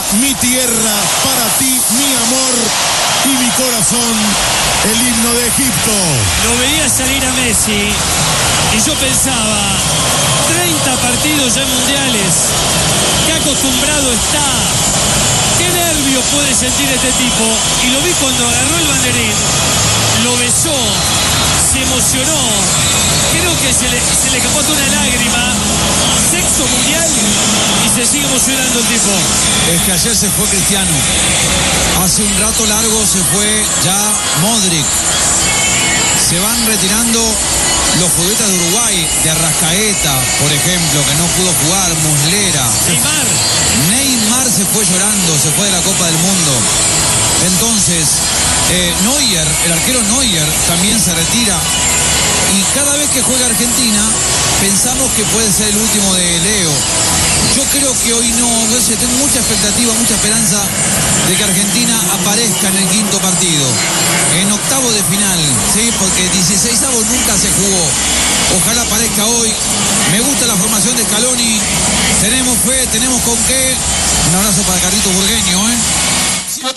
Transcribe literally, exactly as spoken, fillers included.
mi tierra, para ti, mi amor y mi corazón, el himno de Egipto. Lo veía salir a Messi y yo pensaba, treinta partidos ya en mundiales, qué acostumbrado está, qué nervio puede sentir este tipo. Y lo vi cuando agarró el banderín, lo besó, se emocionó, creo que se le, se le escapó una lágrima. Sexto mundial y se sigue emocionando el tipo. Es que ayer se fue Cristiano, hace un rato largo se fue ya Modric, se van retirando los futbolistas de Uruguay, de Arrascaeta, por ejemplo, que no pudo jugar, Muslera. Neymar. Neymar se fue llorando, se fue de la Copa del Mundo. Entonces, eh, Neuer, el arquero Neuer, también se retira. Y cada vez que juega Argentina, pensamos que puede ser el último de Leo. Yo creo que hoy no, no sé, tengo mucha expectativa, mucha esperanza de que Argentina aparezca en el quinto partido, en octavo de final, ¿sí? Porque dieciseisavo nunca se jugó. Ojalá aparezca hoy. Me gusta la formación de Scaloni. Tenemos fe, tenemos con qué. Un abrazo para Carlitos Burgueño, ¿eh?